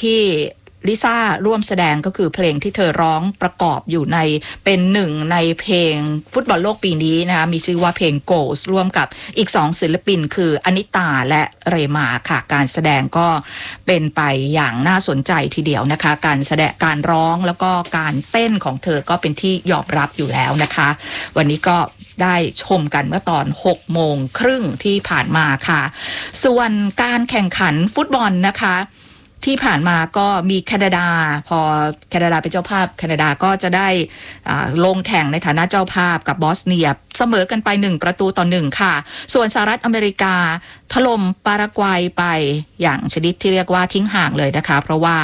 ที่ลิซ่าร่วมแสดงก็คือเพลงที่เธอร้องประกอบอยู่ในเป็นหนึ่งในเพลงฟุตบอลโลกปีนี้นะคะมีชื่อว่าเพลง Goals ร่วมกับอีก2ศิลปินคืออนิตาและเรมาค่ะการแสดงก็เป็นไปอย่างน่าสนใจทีเดียวนะคะการแสดงการร้องแล้วก็การเต้นของเธอก็เป็นที่ยอมรับอยู่แล้วนะคะวันนี้ก็ได้ชมกันเมื่อตอน 18:30 น.ที่ผ่านมาค่ะส่วนการแข่งขันฟุตบอลนะคะที่ผ่านมาก็มีแคนาดาพอแคนาดาเป็นเจ้าภาพแคนาดาก็จะได้ลงแข่งในฐานะเจ้าภาพกับบอสเนียเสมอกันไป1-1ค่ะส่วนสหรัฐอเมริกาถล่มปารากวัยไปอย่างชนิดที่เรียกว่าทิ้งห่างเลยนะคะเพราะว่า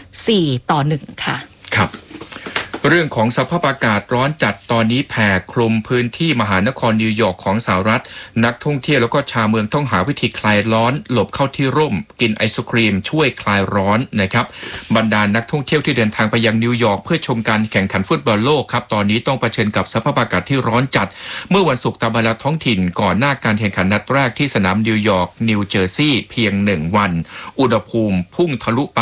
4-1ค่ะครับเรื่องของสภาพอากาศร้อนจัดตอนนี้แผ่คลุมพื้นที่มหานครนิวยอร์กของสหรัฐนักท่องเที่ยวแล้วก็ชาวเมืองต้องหาวิธีคลายร้อนหลบเข้าที่ร่มกินไอศครีมช่วยคลายร้อนนะครับบรรดานักท่องเที่ยวที่เดินทางไปยังนิวยอร์กเพื่อชมการแข่งขันฟุตบอลโลกครับตอนนี้ต้องเผชิญกับสภาพอากาศที่ร้อนจัดเมื่อวันศุกร์ตามเวลาท้องถิ่นก่อนหน้าการแข่งขันนัดแรกที่สนามนิวยอร์กนิวเจอร์ซีย์เพียง1วันอุณหภูมิพุ่งทะลุไป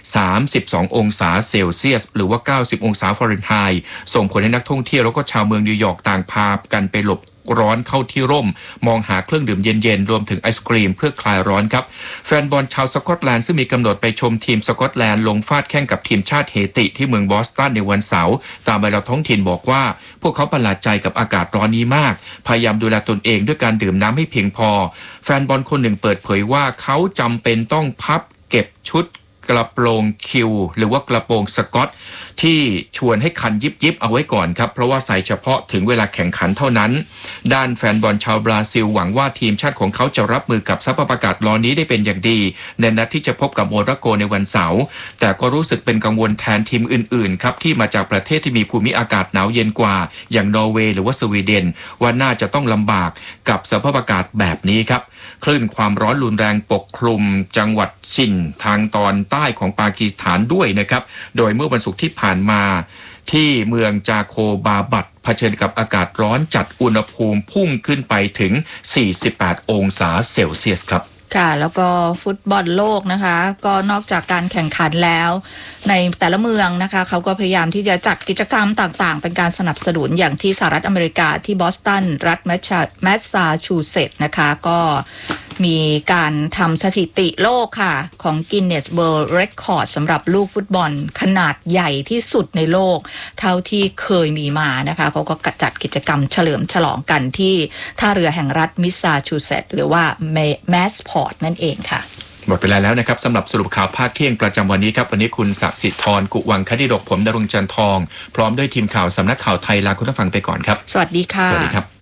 32องศาเซลเซียสหรือว่า90องศาฟาเรนไฮต์ส่งผลให้นักท่องเที่ยวแล้วก็ชาวเมืองนิวยอร์กต่างพากันไปหลบร้อนเข้าที่ร่มมองหาเครื่องดื่มเย็นๆรวมถึงไอศกรีมเพื่อคลายร้อนครับแฟนบอลชาวสกอตแลนด์ซึ่งมีกำหนดไปชมทีมสกอตแลนด์ลงฟาดแข่งกับทีมชาติเฮติที่เมืองบอสตันในวันเสาร์ตามเวลาท้องถิ่นบอกว่าพวกเขาประหลาดใจกับอากาศร้อนนี้มากพยายามดูแลตนเองด้วยการดื่มน้ำให้เพียงพอแฟนบอลคนหนึ่งเปิดเผยว่าเขาจำเป็นต้องพับเก็บชุดกระโปรงคิวหรือว่ากระโปรงสกอตที่ชวนให้คันยิบเอาไว้ก่อนครับเพราะว่าใส่เฉพาะถึงเวลาแข่งขันเท่านั้นด้านแฟนบอลชาวบราซิลหวังว่าทีมชาติของเขาจะรับมือกับสภาพอากาศร้อนนี้ได้เป็นอย่างดีในนัดที่จะพบกับโมร็อกโกในวันเสาร์แต่ก็รู้สึกเป็นกังวลแทนทีมอื่นๆครับที่มาจากประเทศที่มีภูมิอากาศหนาวเย็นกว่าอย่างนอร์เวย์หรือว่าสวีเดนว่าน่าจะต้องลำบากกับสภาพอากาศแบบนี้ครับคลื่นความร้อนรุนแรงปกคลุมจังหวัดซินทางตอนใต้ของปากีสถานด้วยนะครับโดยเมื่อวันศุกร์ที่ผ่านมาที่เมืองจาโคบาบัดเผชิญกับอากาศร้อนจัดอุณหภูมิพุ่งขึ้นไปถึง48องศาเซลเซียสครับค่ะแล้วก็ฟุตบอลโลกนะคะก็นอกจากการแข่งขันแล้วในแต่ละเมืองนะคะเขาก็พยายามที่จะจัดกิจกรรมต่างๆเป็นการสนับสนุนอย่างที่สหรัฐอเมริกาที่บอสตันรัฐแมสซาชูเซตส์นะคะก็มีการทำสถิติโลกค่ะของ Guinness World Record สำหรับลูกฟุตบอลขนาดใหญ่ที่สุดในโลกเท่าที่เคยมีมานะคะเขาก็จัดกิจกรรมเฉลิมฉลองกันที่ท่าเรือแห่งรัฐแมสซาชูเซตส์หรือว่าแมสพอร์ตนั่นเองค่ะหมดเวลาแล้วนะครับสำหรับสรุปข่าวภาคเที่ยงประจำวันนี้ครับวันนี้คุณศักดิ์สิทธิ์ธรกุวังคดิดกผมดรุงจันทองพร้อมด้วยทีมข่าวสำนักข่าวไทยลาคุณผู้ฟังไปก่อนครับสวัสดีค่ะสวัสดีครับ